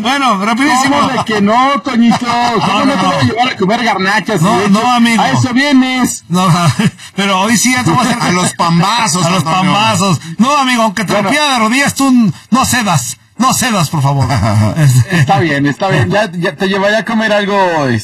Bueno, rapidísimo. ¿Cómo de que no, Toñito? ¿Cómo no te voy a llevar a comer garnachas? No, amigo. A eso vienes. No, pero hoy sí eso va a ser a los pambazos. A los pambazos. No, amigo, aunque te lo pida de rodillas, tú no cedas. No cedas, por favor. Está bien. Ya te llevaré a comer algo,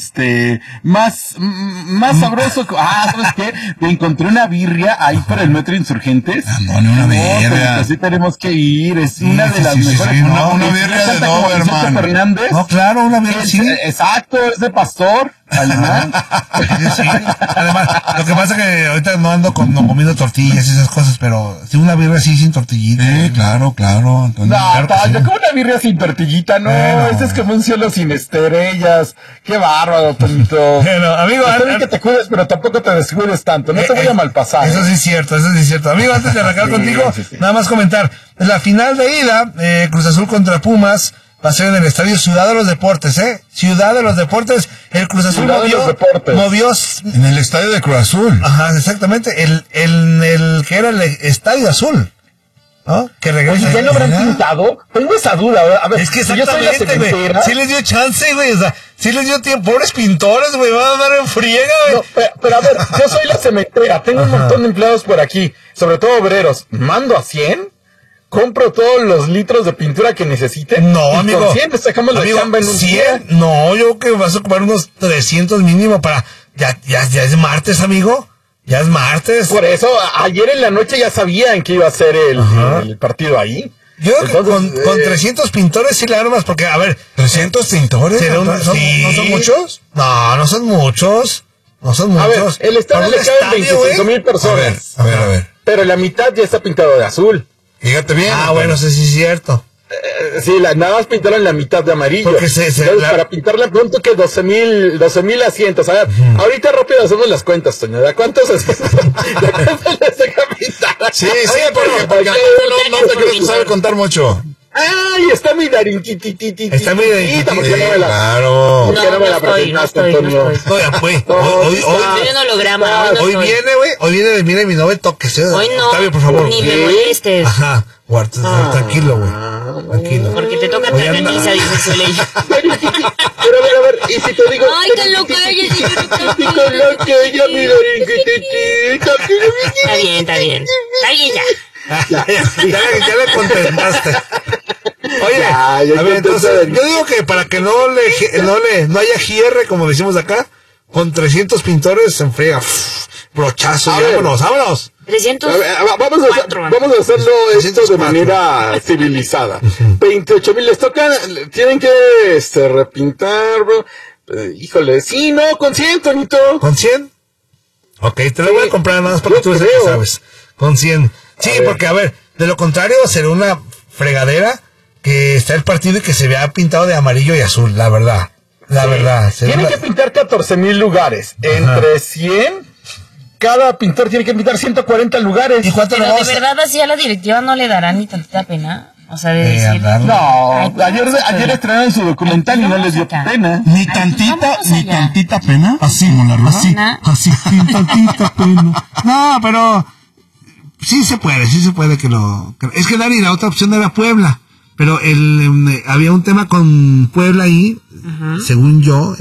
más sabroso. ¿Sabes qué? Me encontré una birria ahí por el Metro Insurgentes. Una birria. Así tenemos que ir. Es una de las mejores. Sí, una birria de Doberman. Fernández. No, claro, una birria, sí. Exacto, es de pastor. Alemán. Sí. Además, lo que pasa es que ahorita no ando comiendo tortillas y esas cosas, pero sí una birria así sin tortillita. Sí, claro. Yo como una birria sin tortillita, no. Este es como un cielo sin estrellas. Qué bárbaro, Tonito. Bueno, amigo, está bien que te cuides, pero tampoco te descuides tanto. No te voy a malpasar. Eso sí es cierto. Amigo, antes de arrancar contigo, nada más comentar. La final de ida, Cruz Azul contra Pumas, va a ser en el estadio Ciudad de los Deportes, Ciudad de los Deportes. El Cruz Azul movió en el estadio de Cruz Azul. Ajá, exactamente. El que era el Estadio Azul, ¿no? Que regresa. Oye, ¿ya lo habrán pintado? Tengo esa duda. A ver, es que exactamente, güey. Sí les dio chance, güey. O sea, sí les dio tiempo. Pobres pintores, güey. Van a andar en friega, güey. No, pero a ver, yo soy la cementera. Tengo un montón de empleados por aquí. Sobre todo obreros. ¿Mando a 100? ¿Compro todos los litros de pintura que necesite? No, amigo. ¿Con 100 dejamos la chamba en un 100? día? No, yo creo que vas a ocupar unos 300 mínimo para... Ya es martes, amigo. Ya es martes. Por eso, ayer en la noche ya sabían que iba a ser el partido ahí. Yo creo que con 300 pintores sí le armas, porque, a ver... ¿300 pintores? ¿No son muchos? No son muchos. A ver, el estadio le caben 25,000 personas. A ver. Pero la mitad ya está pintado de azul. Fíjate bien. Bueno, sí es cierto. Sí, nada más pintaron la mitad de amarillo. Porque para pintarla pronto que 12,000 asientos. A ver, ahorita rápido hacemos las cuentas, Toño. ¿De cuántos les deja pintar? Sí, porque no sabe contar mucho. ¡Ay! Está mi darinquitititi. Está mi darinquititi. Claro. ¿Por qué no me la presentaste, Antonio? Hoy viene, güey. Hoy viene, mira mi novio toque. Hoy no. Octavio, por favor. Ni me molestes. Ajá. Tranquilo, güey. Tranquilo. Porque te toca la camisa, dice su ley. Pero a ver, y si te digo... Ay, que lo calles, señorita. Con lo que ella mi darinquititi. Está bien. Alguien ya. Ya le contestaste. Oye, ya a ver, entonces, yo digo que para que no haya hierre, como decimos acá, con 300 pintores se enfriega. Brochazo, vámonos. 300. Vamos a hacerlo esto de manera civilizada. 28,000 les tocan, tienen que repintar, bro. Híjole, sí, no, con 100, Tonito. ¿Con 100? Ok, te lo voy a comprar nada más para que tú sabes. Con 100. Sí, porque a ver, de lo contrario será una fregadera que está el partido y que se vea pintado de amarillo y azul, la verdad. Tienen que pintar 14,000 lugares. Entre 100, cada pintor tiene que pintar 140 lugares. ¿Y cuánto? Pero de verdad así a la directiva no le dará ni tantita pena. O sea, de decir... No, ayer estrenaron su documental y no les dio pena. Ni tantita pena. Así, Molardo. Así, sin tantita pena. No, pero... Sí se puede que lo... Es que Dani, la otra opción era Puebla, pero había un tema con Puebla ahí, según yo,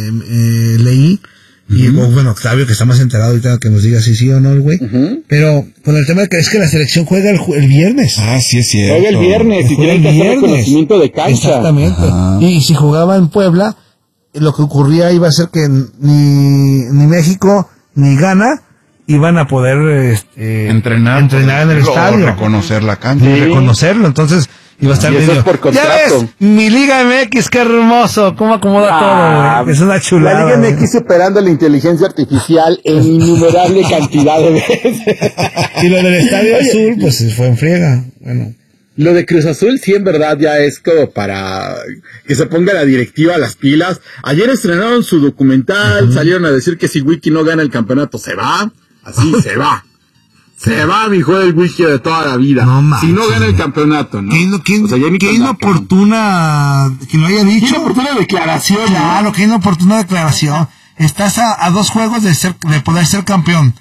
leí, y bueno, Octavio, que está más enterado ahorita, que nos diga si sí o no el güey, pero con el tema de que es que la selección juega el viernes. Ah, sí es cierto. Juega el viernes y tienen que hacer reconocimiento de cancha. Exactamente. Ajá. Y si jugaba en Puebla, lo que ocurría iba a ser que ni México ni Ghana iban a poder entrenar en el estadio, reconocer la cancha, reconocerlo, entonces iba a estar medio. Ya ves, mi Liga MX, qué hermoso, cómo acomoda todo, güey. Es una chulada. La Liga MX superando la inteligencia artificial en innumerable cantidad de veces. Y lo del Estadio Azul, pues fue en friega. Bueno. Lo de Cruz Azul sí en verdad ya es como para que se ponga la directiva las pilas. Ayer estrenaron su documental, salieron a decir que si Wiki no gana el campeonato se va. Así se va. Se va, mi hijo, del whisky de toda la vida. No, si no gana el campeonato, ¿no? Qué inoportuna, que lo haya dicho. Qué inoportuna declaración. Claro, qué inoportuna declaración. Estás a 2 juegos de poder ser campeón.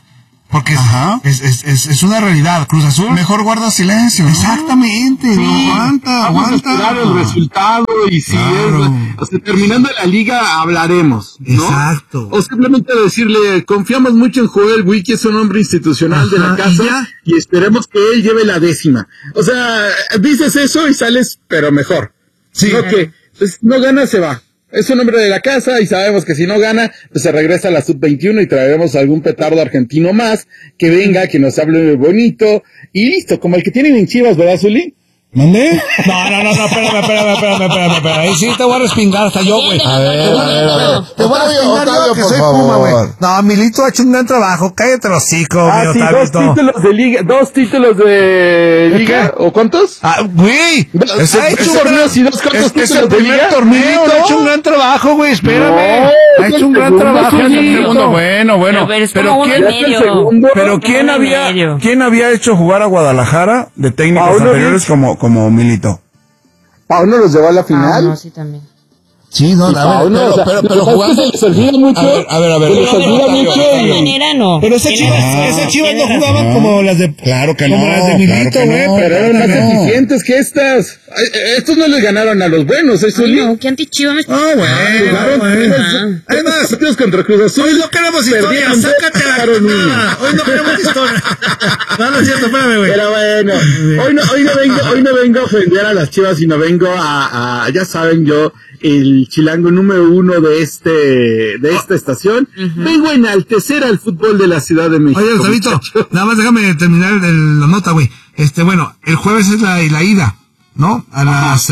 Porque es una realidad. Cruz Azul. Mejor guarda silencio. Exactamente. Sí, Aguanta. Vamos a esperar el resultado y si terminando la liga hablaremos, ¿no? Exacto. O simplemente decirle, confiamos mucho en Joel Wiki, es un hombre institucional de la casa y esperemos que él lleve la 10ª. O sea, dices eso y sales, pero mejor. Sí. No que, pues, no gana, se va. Es un hombre de la casa y sabemos que si no gana, pues se regresa a la sub-21 y traeremos algún petardo argentino más que venga, que nos hable bonito y listo, como el que tienen en Chivas, ¿verdad, Zuli? ¿Mande? No, espérame. Ahí sí te voy a respingar hasta yo, güey. A ver. Te voy a respingar yo, que soy Puma, güey. No, Milito ha hecho un gran trabajo. Cállate los hocico, mi sí, Otavito. dos títulos de liga, ¿o cuántos? Güey. Torneos y dos cuantos títulos de primer liga. torneo, ha hecho un gran trabajo, güey, espérame. Ha hecho un gran trabajo. Bueno. Pero ¿quién había hecho jugar a Guadalajara de técnicos anteriores como Milito? Pauno los llevó a la final. No, sí, también. Sí, no, pero jugando. Se les olvida mucho. A ver. Se les olvida mucho. De manera no. Pero esas Chivas no jugaban como las de. Claro que no. Como las de Milito, güey. Pero eran más eficientes que estas. Estos no les ganaron a los buenos, ¿eh, Zuli? No, ¿qué antichiva me está? Además, partidos contra Cruz Azul. Hoy no queremos historia, sácate la cara. Hoy no queremos historia. No es cierto, espérame, güey. Pero bueno, hoy no vengo a ofender a las Chivas, sino vengo a ya saben, yo, el chilango número 1 de esta estación, vengo a enaltecer al fútbol de la Ciudad de México. Oye, Gustavito, nada más déjame terminar la nota, güey. Bueno, el jueves es la ida, ¿no? A las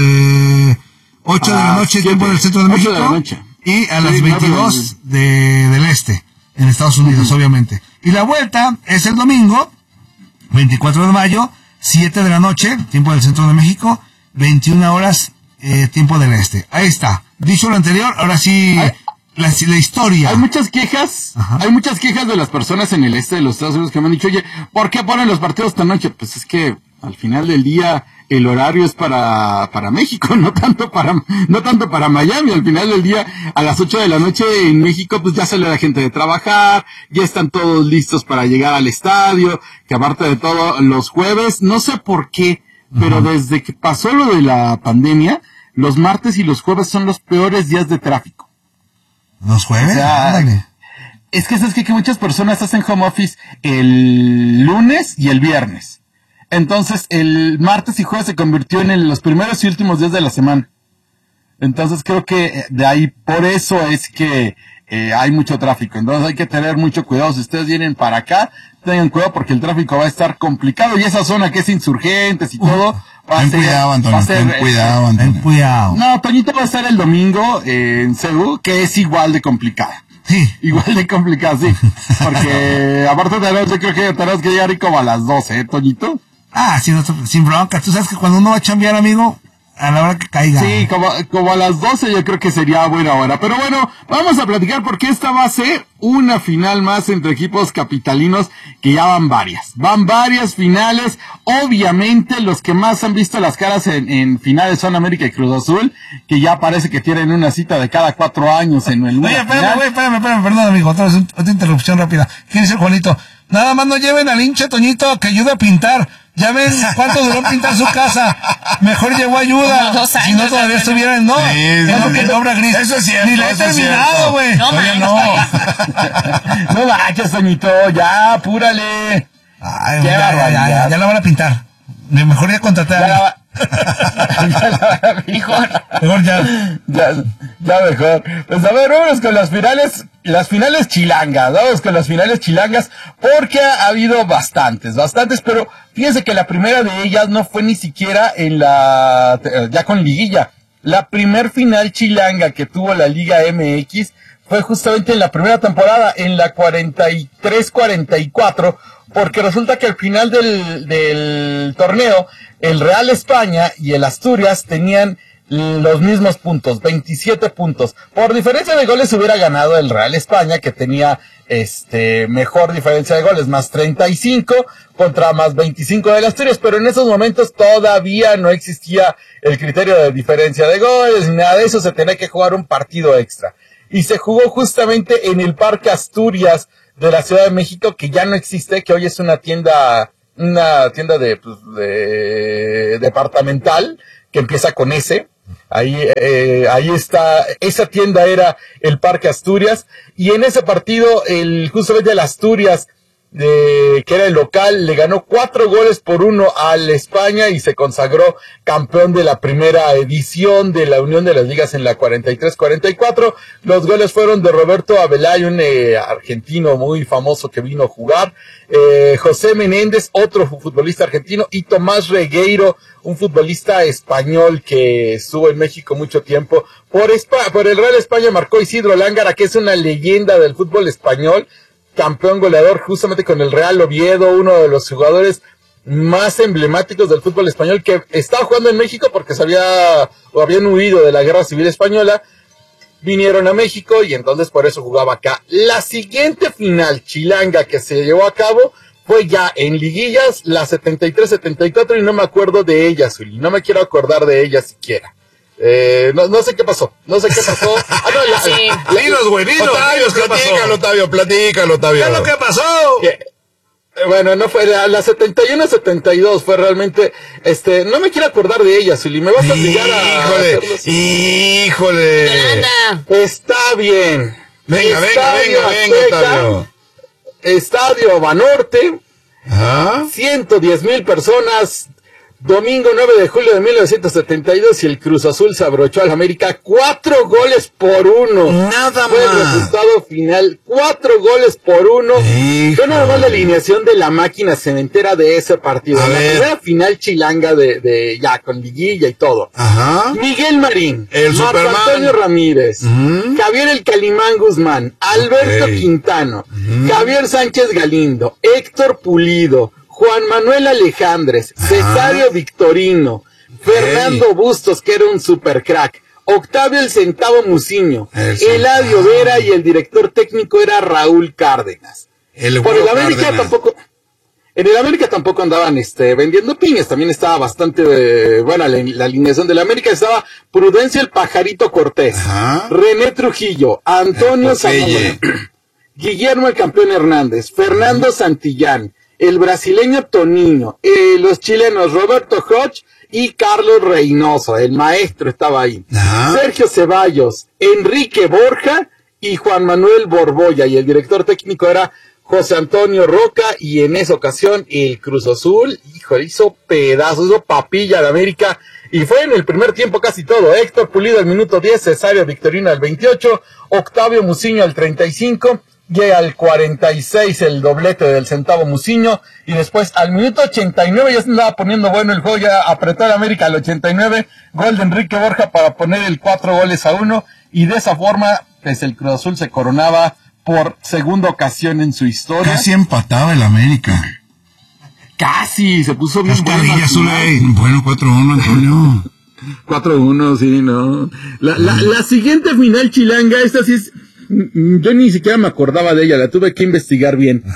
8 de la noche, tiempo del centro de México. 8 de la noche. Y a las 22 del este, en Estados Unidos, obviamente. Y la vuelta es el domingo, 24 de mayo, 7 de la noche, tiempo del centro de México, 21 horas, tiempo del este. Ahí está. Dicho lo anterior, ahora sí, la historia. Hay muchas quejas de las personas en el este de los Estados Unidos que me han dicho, oye, ¿por qué ponen los partidos esta noche? Pues es que al final del día el horario es para México, no tanto para Miami. Al final del día, a las 8 de la noche en México, pues ya sale la gente de trabajar, ya están todos listos para llegar al estadio, que aparte de todo, los jueves, no sé por qué, pero desde que pasó lo de la pandemia, los martes y los jueves son los peores días de tráfico. ¿Los jueves? O sea, ándale. Es que sabes que muchas personas hacen home office el lunes y el viernes. Entonces, el martes y jueves se convirtió en los primeros y últimos días de la semana. Entonces, creo que de ahí, por eso es que hay mucho tráfico. Entonces, hay que tener mucho cuidado. Si ustedes vienen para acá, tengan cuidado porque el tráfico va a estar complicado. Y esa zona que es Insurgentes y todo, va a ser... Ten cuidado. No, Toñito va a estar el domingo en CEU, que es igual de complicada. Sí. Igual de complicado, sí. Porque, aparte yo creo que tenemos que llegar ahí como a las 12, Toñito. Sin bronca. Tú sabes que cuando uno va a chambear, amigo, a la hora que caiga. Sí, como a las 12 yo creo que sería buena hora. Pero bueno, vamos a platicar porque esta va a ser una final más entre equipos capitalinos que ya van varias. Van varias finales. Obviamente los que más han visto las caras en finales son América y Cruz Azul, que ya parece que tienen una cita de cada 4 años en el Oye, espérame, perdón, amigo, otra interrupción rápida. ¿Quién es el Juanito? Nada más no lleven al hinche Toñito que ayude a pintar. Ya ven cuánto duró pintar su casa. Mejor llegó ayuda. 2 años. Si no, todavía estuvieran, no. En obra gris. Eso es cierto. Ni la he terminado, güey. No, Todavía No manches, Toñito, ya, apúrale. Ay, ya la van a pintar. Mejor ya contraté a Mejor ya mejor. Pues a ver, vámonos con las finales chilangas, porque ha habido bastantes, pero fíjense que la primera de ellas no fue ni siquiera ya con liguilla. La primer final chilanga que tuvo la Liga MX fue justamente en la primera temporada, en la 43-44, porque resulta que al final del torneo, el Real España y el Asturias tenían los mismos puntos, 27 puntos. Por diferencia de goles hubiera ganado el Real España, que tenía mejor diferencia de goles, más 35 contra más 25 del Asturias, pero en esos momentos todavía no existía el criterio de diferencia de goles, ni nada de eso, se tenía que jugar un partido extra. Y se jugó justamente en el Parque Asturias de la Ciudad de México, que ya no existe, que hoy es una tienda de departamental, que empieza con S. Ahí está, esa tienda era el Parque Asturias, y en ese partido, justamente el Asturias, que era el local, le ganó 4-1 al España y se consagró campeón de la primera edición de la Unión de las Ligas en la 43-44. Los goles fueron de Roberto Abelay, un argentino muy famoso que vino a jugar, José Menéndez, otro futbolista argentino, y Tomás Regueiro, un futbolista español que estuvo en México mucho tiempo. Por el Real España marcó Isidro Lángara, que es una leyenda del fútbol español, campeón goleador justamente con el Real Oviedo, uno de los jugadores más emblemáticos del fútbol español, que estaba jugando en México porque habían huido de la Guerra Civil Española, vinieron a México y entonces por eso jugaba acá. La siguiente final chilanga que se llevó a cabo fue ya en liguillas, la 73-74, y no me acuerdo de ella, Zuli, no me quiero acordar de ella siquiera. No sé qué pasó. Dinos, güey, dinos. Platícalo, Otavio. ¿Qué es lo que pasó? Bueno, no fue la 71-72, fue realmente, no me quiero acordar de ella, Zuli, me vas a obligar a Híjole. Está bien. Venga, Otavio. Estadio Banorte, 110,000 personas, domingo 9 de julio de 1972, y el Cruz Azul se abrochó al América 4-1. Nada fue más. El resultado final, 4-1. Fue nada más la alineación de la máquina cementera de ese partido. La primera final chilanga de ya con liguilla y todo. Ajá. Miguel Marín, el Marco Superman. Antonio Ramírez, Javier el Calimán Guzmán, Alberto Quintano, Javier Sánchez Galindo, Héctor Pulido, Juan Manuel Alejandres, Cesario Victorino, Fernando Bustos, que era un super crack, Octavio el Centavo Muciño, Eladio Vera, y el director técnico era Raúl Cárdenas. Por el América tampoco, en el América tampoco andaban vendiendo piñas, también estaba bastante buena la alineación del América. Estaba Prudencio el Pajarito Cortés, René Trujillo, Antonio Zamora, Guillermo el Campeón Hernández, Fernando Santillán, el brasileño Toninho, los chilenos Roberto Hodge y Carlos Reynoso, el maestro estaba ahí, Sergio Ceballos, Enrique Borja y Juan Manuel Borbolla, y el director técnico era José Antonio Roca, y en esa ocasión el Cruz Azul, hizo pedazos, hizo papilla de América, y fue en el primer tiempo casi todo. Héctor Pulido al minuto 10, Cesario Victorino al 28, Octavio Muciño al 35, y al 46 el doblete del Centavo Muciño, y después al minuto 89 ya se andaba poniendo bueno el juego, ya apretó el América al 89, gol de Enrique Borja para poner el 4-1, y de esa forma pues el Cruz Azul se coronaba por segunda ocasión en su historia. Casi empataba el América. Casi, se puso bien bueno. Bueno, 4-1, Antonio. 4-1, sí, no. La siguiente final chilanga, esta sí es... Yo ni siquiera me acordaba de ella, la tuve que investigar bien.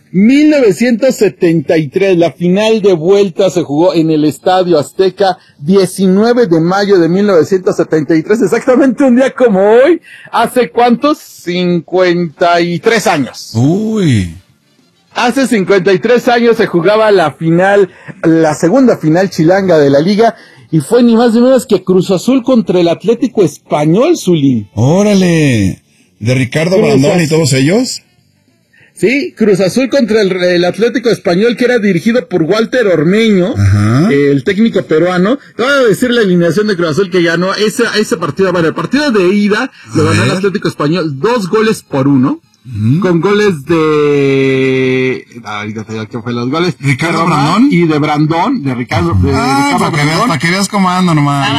1973, la final de vuelta se jugó en el Estadio Azteca, 19 de mayo de 1973, exactamente un día como hoy. ¿Hace cuántos? 53 años. Uy. Hace 53 años se jugaba la final, la segunda final chilanga de la liga, y fue ni más ni menos que Cruz Azul contra el Atlético Español, Zuli. Órale. ¿De Ricardo Brandón y todos ellos? Sí, Cruz Azul contra el Atlético Español, que era dirigido por Walter Ormeño, el técnico peruano. Te voy a decir la alineación de Cruz Azul que ganó ese partido. Bueno, el partido de ida lo ganó el Atlético Español 2-1, con goles de... ¿Qué fue los goles? Ricardo Brandón. Y de Brandón, de Ricardo Brandón. Para que veas cómo ando nomás.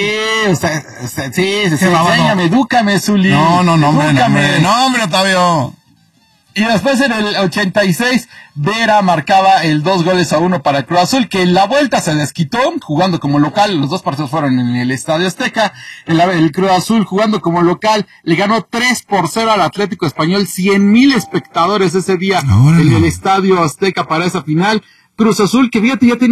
Sí, enséñame, edúcame, Zuli. No, hombre, Otavio. Y después en el 86, Vera marcaba el 2-1 para Cruz Azul, que en la vuelta se desquitó, jugando como local. Los dos partidos fueron en el Estadio Azteca. El Cruz Azul, jugando como local, le ganó 3-0 al Atlético Español. 100,000 espectadores ese día en el Estadio Azteca para esa final. Cruz Azul, que fíjate, ya tenía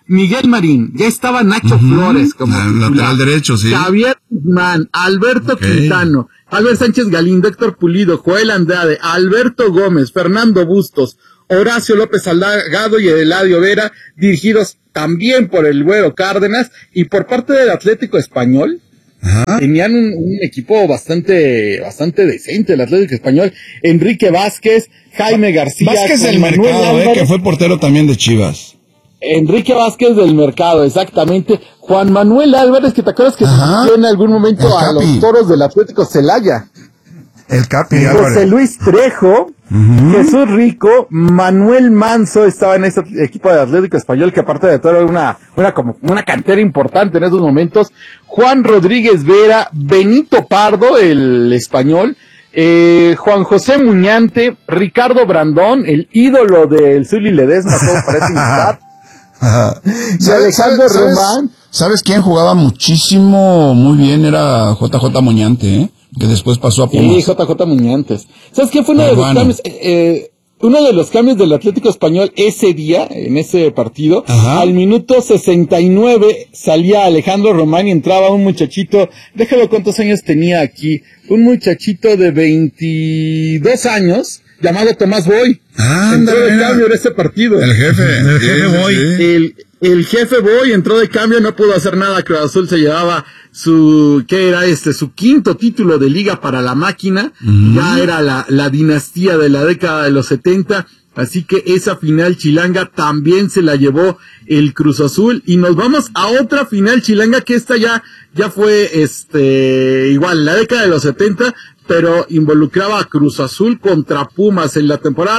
Miguel Marín, ya estaba Nacho Flores como lateral derecho, sí. Javier Guzmán, Alberto Quintano, Albert Sánchez Galindo, Héctor Pulido, Joel Andrade, Alberto Gómez, Fernando Bustos, Horacio López Salgado y Eladio Vera, dirigidos también por el Güero Cárdenas, y por parte del Atlético Español, tenían un equipo bastante decente, el Atlético Español. Enrique Vázquez, Jaime García, Vázquez del Manuel Mercado, Álvarez, que fue portero también de Chivas. Enrique Vázquez del Mercado, exactamente. Juan Manuel Álvarez, que te acuerdas que se metió en algún momento a los Toros del Atlético Celaya. El Capi José Álvarez. Luis Trejo, Jesús Rico, Manuel Manso estaba en ese equipo de Atlético Español, que aparte de todo era una cantera importante en esos momentos. Juan Rodríguez Vera, Benito Pardo, el español, Juan José Muñante, Ricardo Brandón, el ídolo del Zuli Ledesma, todo parece imitar. Alejandro Román. ¿Sabes quién jugaba muchísimo, muy bien? Era JJ Muñante, que después pasó a Pumas. Sí, JJ Muñantes. ¿Sabes qué fue uno de los cambios? Uno de los cambios del Atlético Español ese día, en ese partido, al minuto 69 salía Alejandro Román y entraba un muchachito, déjalo cuántos años tenía aquí, un muchachito de 22 años, llamado Tomás Boy. Entró de cambio en ese partido. El jefe Boy. Sí. El jefe Boy entró de cambio, no pudo hacer nada. Cruz Azul se llevaba su quinto título de liga para la máquina. Ya era la dinastía de la década de los 70. Así que esa final chilanga también se la llevó el Cruz Azul. Y nos vamos a otra final chilanga, que esta ya fue igual, la década de los 70, pero involucraba a Cruz Azul contra Pumas. En la temporada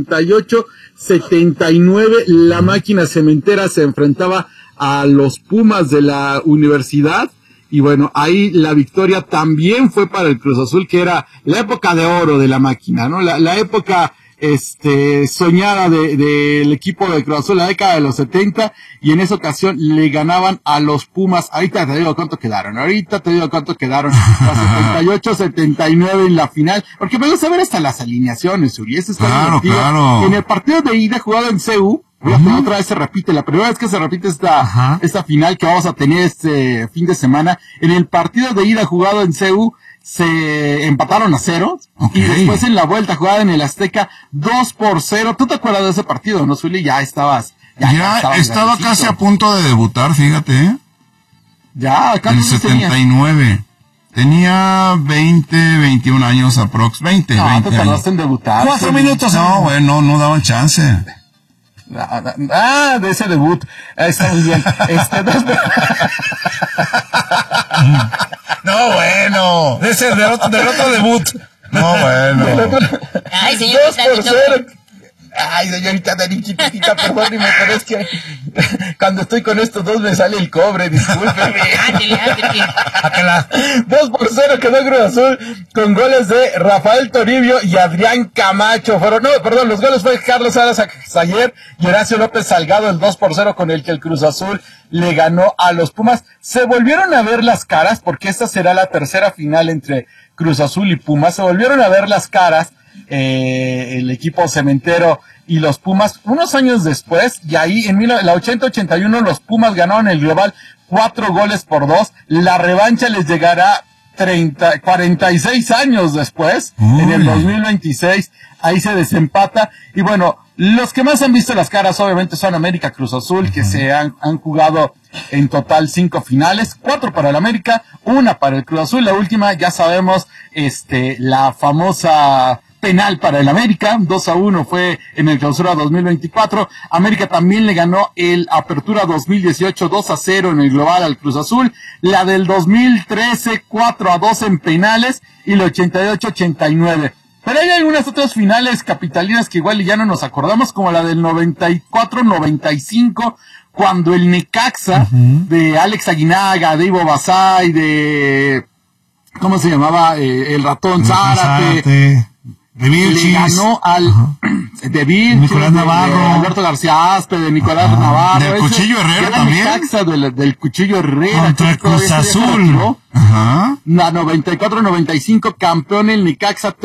78-79, la máquina cementera se enfrentaba a los Pumas de la universidad. Y bueno, ahí la victoria también fue para el Cruz Azul, que era la época de oro de la máquina, ¿no? La época soñada del equipo de Cruz Azul, la década de los 70, y en esa ocasión le ganaban a los Pumas. Ahorita te digo cuánto quedaron, 78-79 en la final, porque me gusta ver hasta las alineaciones, Uri, eso está divertido. Claro. En el partido de ida jugado en CU, otra vez se repite, la primera vez que se repite esta final que vamos a tener este fin de semana, en el partido de ida jugado en CU, se empataron a 0, y después en la vuelta jugada en el Azteca 2-0. ¿Tú te acuerdas de ese partido, no, Zuli? Ya estaba casi a punto de debutar, fíjate, Ya, acá en el 79. Tenía 21 años aprox, 20 te tardaste en debutar. 4 minutos. No, bueno, no daban chance. De ese debut. Está muy bien. No, bueno. De ese, del otro debut. No, bueno. Ay, señor. 2-0. Ay, señorita Daniquita, perdóneme, pero es que cuando estoy con estos dos me sale el cobre, discúlpeme. 2-0 quedó Cruz Azul con goles de Rafael Toribio y Adrián Camacho. Los goles fue Carlos Salas Sayer y Horacio López Salgado, el 2-0 con el que el Cruz Azul le ganó a los Pumas. Se volvieron a ver las caras, porque esta será la tercera final entre Cruz Azul y Pumas. Se volvieron a ver las caras el equipo cementero y los Pumas unos años después, y ahí en la 80-81 los Pumas ganaron el global 4-2. La revancha les llegará 46 años después, en el 2026, ahí se desempata. Y bueno, los que más han visto las caras obviamente son América, Cruz Azul, que se han jugado en total 5 finales, 4 para el América, 1 para el Cruz Azul. La última, ya sabemos, la famosa penal para el América, 2-1 fue en el Clausura 2024. América también le ganó el Apertura 2018 2-0 en el global al Cruz Azul. La del 2013 4-2 en penales, y la 88-89. Pero hay algunas otras finales capitalinas que igual ya no nos acordamos, como la del 94-95, cuando el Necaxa de Alex Aguinaga, de Ivo Basay, de ¿cómo se llamaba? El Ratón Zárate. De Vilchis. Le ganó al de Vilchis, Nicolás Navarro, de Alberto García Aspe, de Nicolás Navarro, del Cuchillo Herrera también. Del Cuchillo Herrera contra el Cruz Azul. La 94-95, campeón el Necaxa,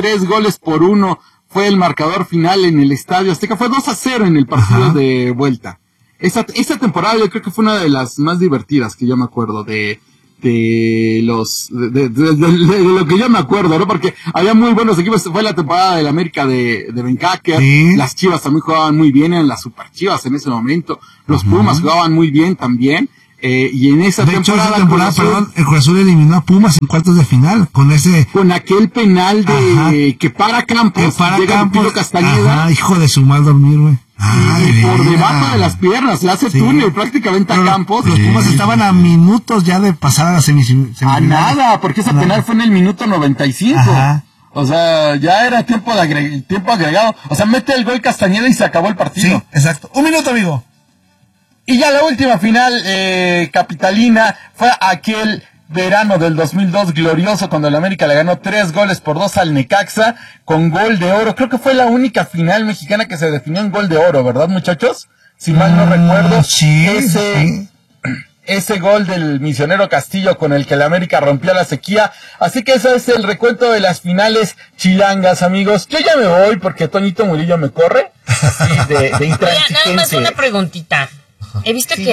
3-1 fue el marcador final en el Estadio Azteca. Fue 2-0 en el partido de vuelta. Esa temporada yo creo que fue una de las más divertidas que yo me acuerdo de lo que yo me acuerdo, ¿no? Porque había muy buenos equipos. Fue la temporada del América de Ben Hacker. Sí. Las Chivas también jugaban muy bien, eran las Super Chivas en ese momento. Los Pumas jugaban muy bien también. Y en esa temporada, el Cruz Azul eliminó a Pumas en cuartos de final con aquel penal que para Campos, Pilo Castañeda. Hijo de su mal dormir, güey. Y por debajo de las piernas, le hace túnel prácticamente a Campos. Los Pumas estaban a minutos ya de pasar a la semifinal. A nada, porque ese penal fue en el minuto 95. O sea, ya era tiempo agregado. O sea, mete el gol Castañeda y se acabó el partido. Sí, exacto. 1 minuto, amigo. Y ya la última final capitalina fue aquel verano del 2002 glorioso cuando el América le ganó 3-2 al Necaxa con gol de oro. Creo que fue la única final mexicana que se definió en gol de oro, ¿verdad, muchachos? Si mal no recuerdo. Sí, ese gol del misionero Castillo con el que el América rompió la sequía. Así que eso es el recuento de las finales chilangas, amigos. Yo ya me voy porque Toñito Murillo me corre. Así de intransigente. Nada más una preguntita. He visto que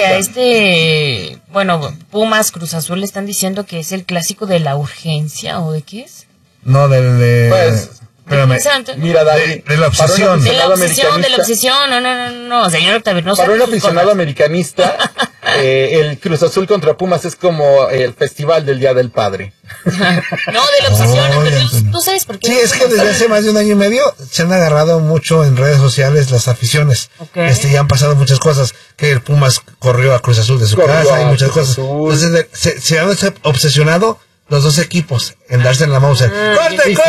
a Pumas, Cruz Azul le están diciendo que es el clásico de la urgencia, ¿o de qué es? No, espérame. Mira, David, de la obsesión. De la obsesión, no, señor Tabernoso. Para un aficionado americanista, el Cruz Azul contra Pumas es como el festival del Día del Padre. No, de la obsesión, ¿tú sabes por qué? Sí, es que desde hace más de 1 año y medio se han agarrado mucho en redes sociales las aficiones. Okay. Ya han pasado muchas cosas, que el Pumas corrió a Cruz Azul de su casa y muchas cosas. Entonces se han obsesionado los dos equipos en darse en la mouse. ¡Corte!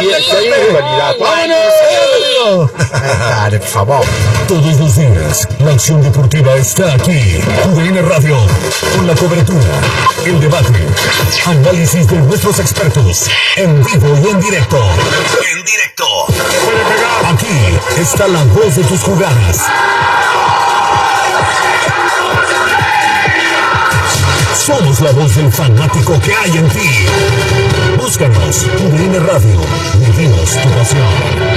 ¡Vámonos! Por favor. Todos los días, la acción deportiva está aquí. TUDN Radio, con la cobertura, el debate, análisis de nuestros expertos, en vivo y en directo. Aquí está la voz de tus jugadas. Somos la voz del fanático que hay en ti. Búscanos, TUDN Radio. Vivimos tu pasión.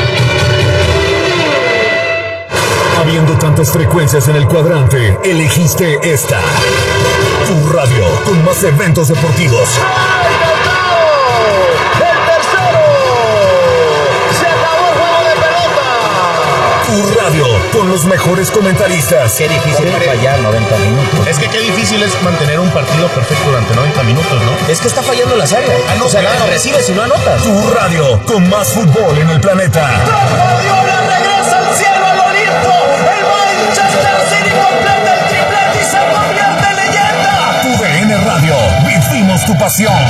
Habiendo tantas frecuencias en el cuadrante, elegiste esta. Tu radio, con más eventos deportivos. ¡Ay, no! ¡El tercero! ¡Se acabó el juego de pelota! Tu radio, con los mejores comentaristas. Qué difícil es fallar 90 minutos. Es que qué difícil es mantener un partido perfecto durante 90 minutos, ¿no? Es que está fallando las áreas. O sea, nada, recibes y no anotas. Tu radio, con más fútbol en el planeta. Guardiola regresa al cielo, al Olimpo. El Manchester City completa el triplete y se convierte en leyenda. TUDN Radio, vivimos tu pasión.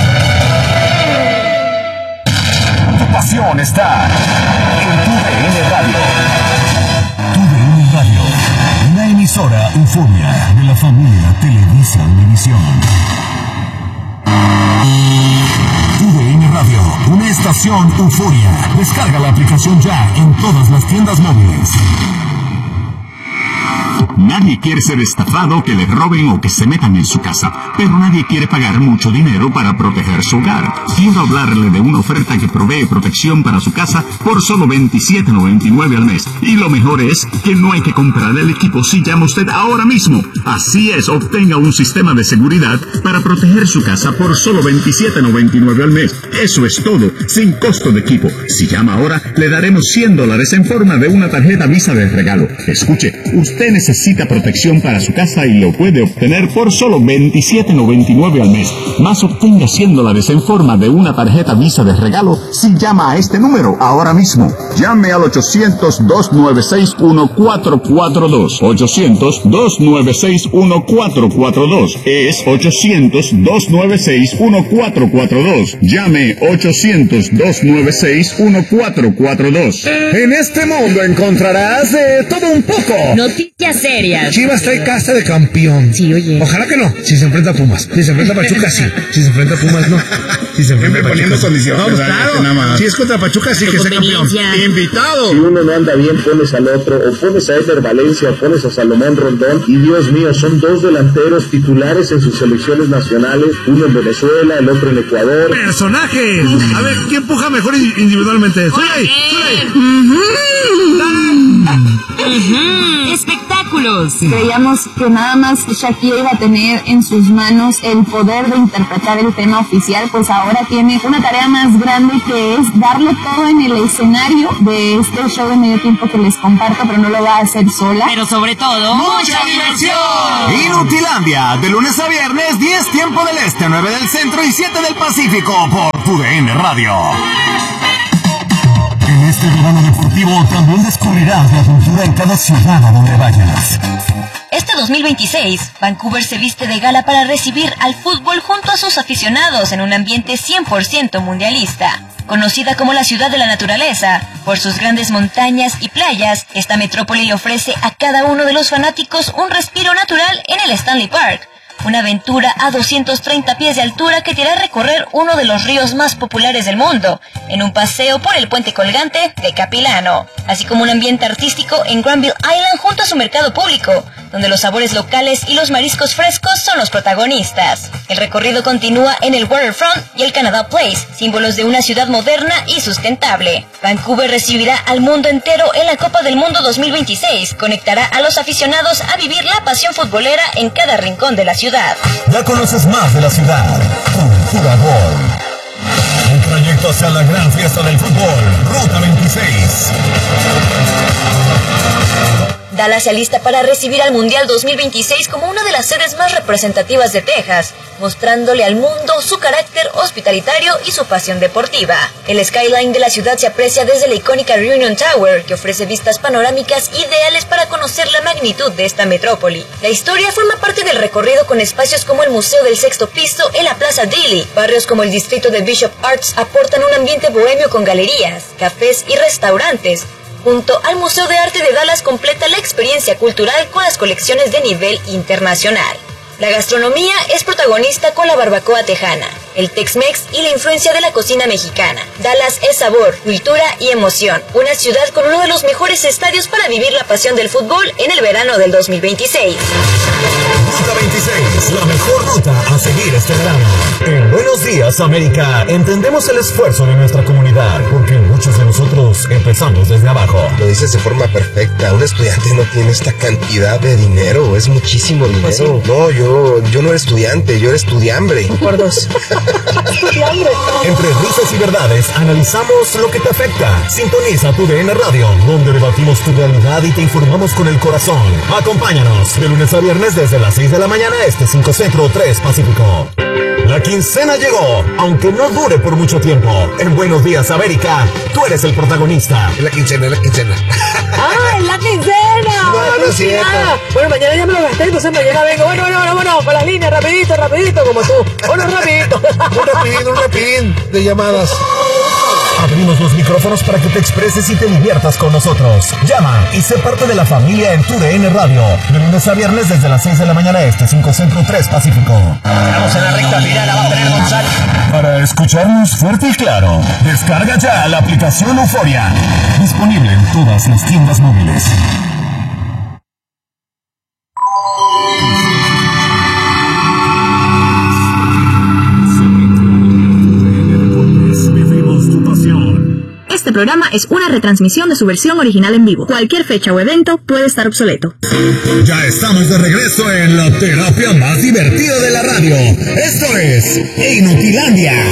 Tu pasión está en TUDN Radio. TUDN Radio, una emisora Euforia de la familia Televisa Univisión. TUDN Radio, una estación Euforia. Descarga la aplicación ya en todas las tiendas móviles. Nadie quiere ser estafado, que le roben o que se metan en su casa, pero nadie quiere pagar mucho dinero para proteger su hogar. Quiero hablarle de una oferta que provee protección para su casa por solo $27.99 al mes. Y lo mejor es que no hay que comprar el equipo si llama usted ahora mismo. Así es, obtenga un sistema de seguridad para proteger su casa por solo $27.99 al mes. Eso es todo, sin costo de equipo. Si llama ahora, le daremos $100 en forma de una tarjeta Visa de regalo. Escuche, usted necesita protección para su casa y lo puede obtener por solo $27.99 al mes. Más obtenga $100 en forma de una tarjeta Visa de regalo si llama a este número ahora mismo. Llame al 800-296-1442. 800-296-1442. Es 800-296-1442. Llame 800-296-1442. En este mundo encontrarás de todo un poco. Noticias serias. Chivas trae casa de campeón. Sí, oye. Ojalá que no. Si se enfrenta a Pumas. Si se enfrenta a Pachuca, sí. Si se enfrenta a Pumas, no. Si se enfrenta a Pachuca, condiciones. No, claro. Si es contra Pachuca, sí que sea campeón. Invitado. Si uno no anda bien, pones al otro. O pones a Eder Valencia, o pones a Salomón Rondón. Y Dios mío, son dos delanteros titulares en sus selecciones nacionales. Uno en Venezuela, el otro en Ecuador. ¡Personajes! A ver, ¿quién empuja mejor individualmente? ¡Soy ahí! Espectáculos. Creíamos que nada más Shakira iba a tener en sus manos el poder de interpretar el tema oficial, pues ahora tiene una tarea más grande, que es darle todo en el escenario de este show de medio tiempo que les comparto, pero no lo va a hacer sola. Pero sobre todo, ¡mucha diversión! Inutilandia, de lunes a viernes, 10 tiempo del este, 9 del centro y 7 del Pacífico, por TUDN Radio. En este verano deportivo también descubrirás la cultura en cada ciudad a donde vayas. Este 2026, Vancouver se viste de gala para recibir al fútbol junto a sus aficionados en un ambiente 100% mundialista. Conocida como la ciudad de la naturaleza, por sus grandes montañas y playas, esta metrópoli le ofrece a cada uno de los fanáticos un respiro natural en el Stanley Park. Una aventura a 230 pies de altura que te hará recorrer uno de los ríos más populares del mundo, en un paseo por el puente colgante de Capilano, así como un ambiente artístico en Granville Island junto a su mercado público, donde los sabores locales y los mariscos frescos son los protagonistas. El recorrido continúa en el Waterfront y el Canada Place, símbolos de una ciudad moderna y sustentable. Vancouver recibirá al mundo entero en la Copa del Mundo 2026, conectará a los aficionados a vivir la pasión futbolera en cada rincón de la ciudad. Ya conoces más de la ciudad. Cultura Gol. Un trayecto hacia la gran fiesta del fútbol. Ruta 26. Dallas se alista para recibir al Mundial 2026 como una de las sedes más representativas de Texas, mostrándole al mundo su carácter hospitalitario y su pasión deportiva. El skyline de la ciudad se aprecia desde la icónica Reunion Tower, que ofrece vistas panorámicas ideales para conocer la magnitud de esta metrópoli. La historia forma parte del recorrido, con espacios como el Museo del Sexto Piso en la Plaza Daly. Barrios como el distrito de Bishop Arts aportan un ambiente bohemio con galerías, cafés y restaurantes. Junto al Museo de Arte de Dallas completa la experiencia cultural con las colecciones de nivel internacional. La gastronomía es protagonista con la barbacoa tejana, el Tex-Mex y la influencia de la cocina mexicana. Dallas es sabor, cultura y emoción. Una ciudad con uno de los mejores estadios para vivir la pasión del fútbol en el verano del 2026. Ruta 26, la mejor ruta a seguir este verano. En Buenos Días, América, entendemos el esfuerzo de nuestra comunidad, porque muchos de nosotros empezamos desde abajo. Lo dices de forma perfecta. Un estudiante no tiene esta cantidad de dinero, es muchísimo dinero. ¿Sí? No, yo no era estudiante, yo era estudiambre. Por dos. Entre risas y verdades, analizamos lo que te afecta. Sintoniza TUDN Radio, donde debatimos tu realidad y te informamos con el corazón. Acompáñanos de lunes a viernes desde las 6 de la mañana, 5 Centro, 3 Pacífico. La quincena llegó, aunque no dure por mucho tiempo. En Buenos Días, América, tú eres el protagonista. Es la quincena, es la quincena. ¡Ah, es la quincena! No es cierto. Bueno, mañana ya me lo gasté, entonces mañana vengo. Bueno, con las líneas, rapidito, como tú. Bueno, rapidito. Un rapidín de llamadas. Abrimos los micrófonos para que te expreses y te diviertas con nosotros. Llama y sé parte de la familia en TUDN Radio. De lunes a viernes desde las 6 de la mañana 5 Centro, 3 Pacífico. Estamos en la recta final, la va a tener González. Para escucharnos fuerte y claro, descarga ya la aplicación Euforia. Disponible en todas las tiendas móviles. Este programa es una retransmisión de su versión original en vivo. Cualquier fecha o evento puede estar obsoleto. Ya estamos de regreso en la terapia más divertida de la radio. Esto es Inutilandia.